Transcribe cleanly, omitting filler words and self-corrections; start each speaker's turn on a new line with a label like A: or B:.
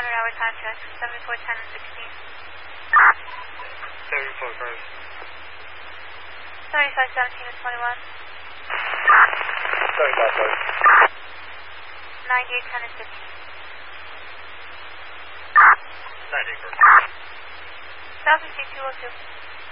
A: hour time check, 74, 10, and 16.
B: 74, guys.
A: 75, 17, and 21.
B: 75, guys.
A: 98, 10, and 15.
B: 98, guys.
A: 1000 feet, 202.